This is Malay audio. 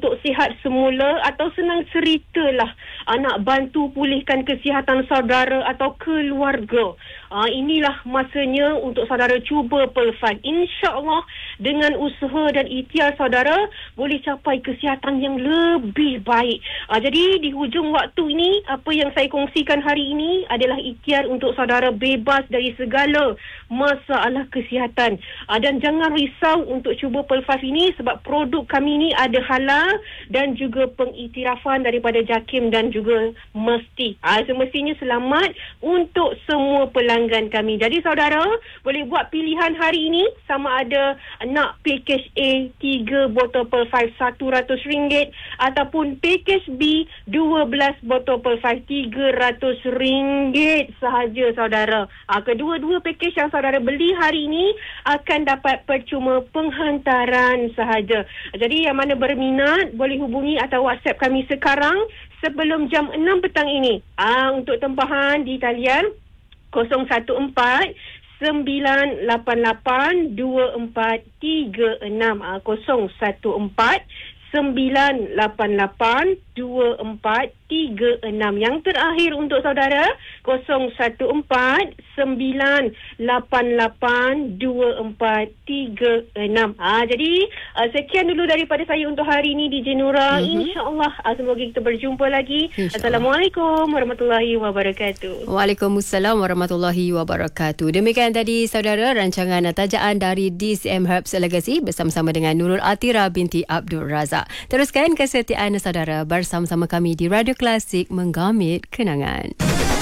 untuk sihat semula atau senang ceritalah nak bantu pulihkan kesihatan saudara atau keluarga. Inilah masanya untuk saudara cuba Pearl 5. InsyaAllah dengan usaha dan ikhtiar saudara boleh capai kesihatan yang lebih baik. Jadi di hujung waktu ini, apa yang saya kongsikan hari ini adalah ikhtiar untuk saudara bebas dari segala masalah kesihatan. Dan jangan risau untuk cuba Pearl 5 ini sebab produk kami ini ada halal dan juga pengiktirafan daripada JAKIM dan juga Mesti. Semestinya selamat untuk semua pelanggan kami. Jadi saudara boleh buat pilihan hari ini sama ada nak package A 3 botol Pearl 5 RM100 ataupun package B 12 botol Pearl 5 RM300 sahaja saudara. Kedua-dua package yang saudara beli hari ini akan dapat percuma penghantaran sahaja. Jadi yang mana berminat boleh hubungi atau WhatsApp kami sekarang sebelum jam 6 petang ini. Untuk tempahan di talian 014 988 2436 014 988 2436. Yang terakhir untuk saudara 014 988 2436. Jadi sekian dulu daripada saya untuk hari ini di Jenura. InsyaAllah semoga kita berjumpa lagi. Assalamualaikum warahmatullahi wabarakatuh. Waalaikumsalam warahmatullahi wabarakatuh. Demikian tadi saudara rancangan tajaan dari DCM Herbs Legacy bersama-sama dengan Nurul Atira binti Abdul Razak. Teruskan kesetiaan saudara bersama-sama kami di Radio Klasik Menggamit Kenangan.